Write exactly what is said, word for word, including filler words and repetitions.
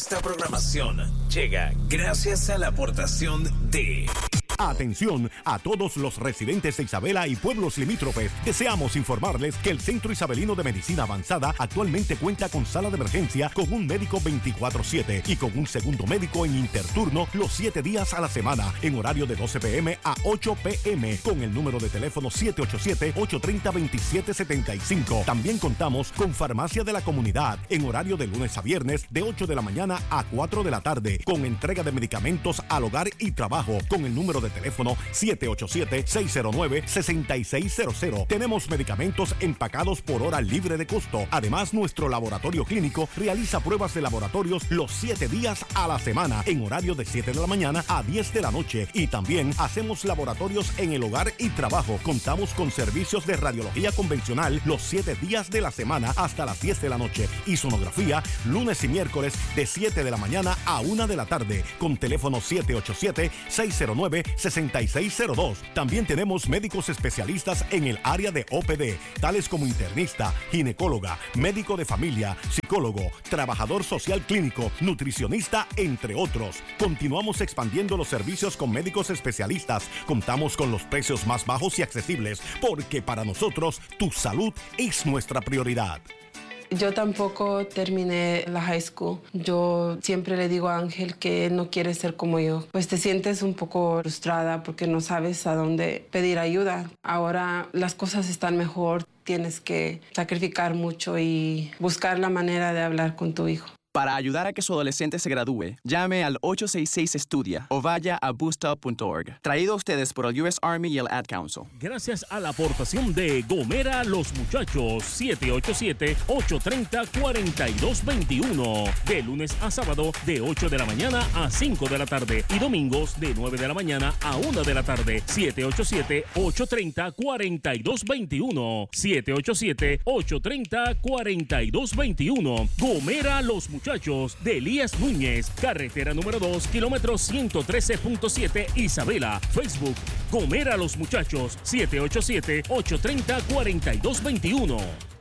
Esta programación llega gracias a la aportación de... Atención a todos los residentes de Isabela y pueblos limítrofes. Deseamos informarles que el Centro Isabelino de Medicina Avanzada actualmente cuenta con sala de emergencia con un médico veinticuatro siete y con un segundo médico en interturno los siete días a la semana en horario de doce p m a ocho p m con el número de teléfono siete ocho siete, ocho tres cero, dos siete siete cinco. También contamos con farmacia de la comunidad en horario de lunes a viernes de ocho de la mañana a cuatro de la tarde con entrega de medicamentos al hogar y trabajo con el número de teléfono siete ocho siete, seis cero nueve, seis seis cero cero. Tenemos medicamentos empacados por hora libre de costo. Además, nuestro laboratorio clínico realiza pruebas de laboratorios los siete días a la semana en horario de siete de la mañana a diez de la noche. Y también hacemos laboratorios en el hogar y trabajo. Contamos con servicios de radiología convencional los siete días de la semana hasta las diez de la noche y sonografía lunes y miércoles de siete de la mañana a una de la tarde con teléfono siete ocho siete, seis cero nueve, seis seis cero dos. También tenemos médicos especialistas en el área de O P D, tales como internista, ginecóloga, médico de familia, psicólogo, trabajador social clínico, nutricionista, entre otros. Continuamos expandiendo los servicios con médicos especialistas. Contamos con los precios más bajos y accesibles, porque para nosotros tu salud es nuestra prioridad. Yo tampoco terminé la high school. Yo siempre le digo a Ángel que él no quiere ser como yo. Pues te sientes un poco frustrada porque no sabes a dónde pedir ayuda. Ahora las cosas están mejor. Tienes que sacrificar mucho y buscar la manera de hablar con tu hijo. Para ayudar a que su adolescente se gradúe, llame al ocho seis seis estudia o vaya a boostup punto org. Traído a ustedes por el U S Army y el Ad Council. Gracias a la aportación de Gomera Los Muchachos, siete ocho siete, ocho tres cero, cuatro dos dos uno. De lunes a sábado, de ocho de la mañana a cinco de la tarde. Y domingos, de nueve de la mañana a una de la tarde. siete ocho siete, ocho tres cero, cuatro dos dos uno. siete ocho siete, ocho tres cero, cuatro dos dos uno. Gomera Los Muchachos. Muchachos de Elías Núñez, carretera número dos, kilómetro ciento trece punto siete, Isabela. Facebook, Gomera Los Muchachos, siete ocho siete, ocho tres cero, cuatro dos dos uno.